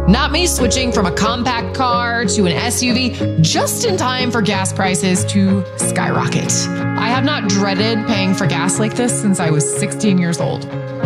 Not me switching from a compact car to an SUV just in time for gas prices to skyrocket. I have not dreaded paying for gas like this since I was 16 years old.